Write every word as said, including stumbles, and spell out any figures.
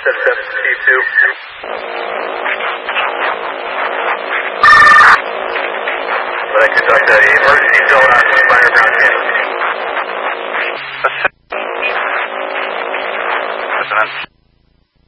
seven seven T two. But I conduct an emergency zone on Spire Ground campus.